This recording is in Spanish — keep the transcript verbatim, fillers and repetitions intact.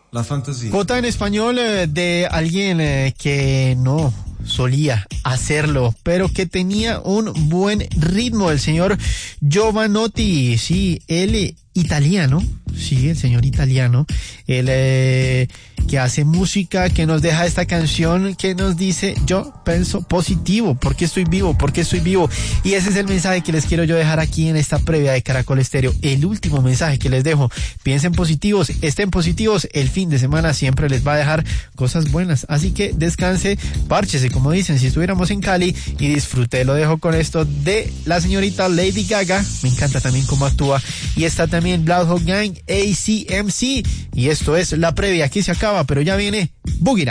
la fantasía. Jota en español eh, de alguien eh, que no solía hacerlo, pero que tenía un buen ritmo, el señor Jovanotti, sí, él italiano, sí, el señor italiano, él eh, que hace música, que nos deja esta canción que nos dice: yo pienso positivo, porque estoy vivo, porque estoy vivo. Y ese es el mensaje que les quiero yo dejar aquí en esta previa de Caracol Estéreo, el último mensaje que les dejo. Piensen positivos, estén positivos, el fin de semana siempre les va a dejar cosas buenas, así que descanse, párchese, como dicen si estuviéramos en Cali, y disfrute. Lo dejo con esto de la señorita Lady Gaga, me encanta también cómo actúa, y está también Blood Hog Gang, A C M C, y esto es la previa. Aquí se acaba, pero ya viene Boogie.